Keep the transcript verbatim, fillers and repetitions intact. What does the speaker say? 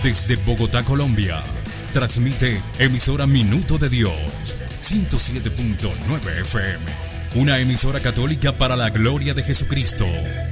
Desde Bogotá, Colombia, transmite emisora Minuto de Dios, ciento siete punto nueve F M. Una emisora católica para la gloria de Jesucristo.